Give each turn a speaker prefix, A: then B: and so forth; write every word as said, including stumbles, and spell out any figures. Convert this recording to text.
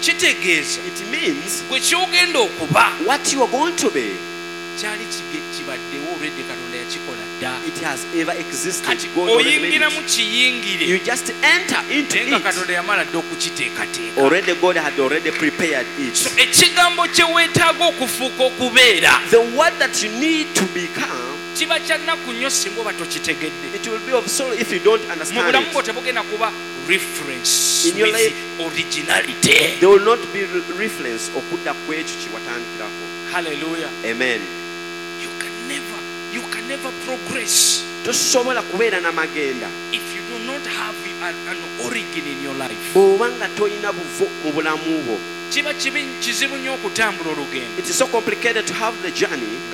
A: kitegeeza
B: It means
A: gwe kyogenda okuba
B: what you are going to be,
A: kyali kibaddewo olwedde Katonda yakikola dda.
B: it has ever existed.
A: Kati
B: God already made
A: oyingira mu
B: it.
A: kiyingire
B: You just enter into
A: naye nga
B: it.
A: Katonda yamala dda okukiteekateeka.
B: Already God had already prepared
A: So
B: it.
A: ekigambo kye weetaaga okufuuka okubeera
B: The word that you need to become,
A: kiba kya nnaku nnyo singa oba tokitegedde.
B: it will be of sorrow if you don't
A: Mu
B: understand
A: bulamu bwo
B: it.
A: tebugenda kuba reference
B: In your
A: with
B: life-
A: originality.
B: There will not be re- reference okudda ku ekyo kye watandikirako.
A: Hallelujah.
B: Amen.
A: You can never, you can never progress
B: Tosobola kubeera n'amagenda
A: if you do not have an, an origin in your life.
B: bw'oba nga tolina buvo mu bulamu bwo.
A: Kiba kibi kizibu nnyo okutambula olugendo.
B: It is so complicated to have the journey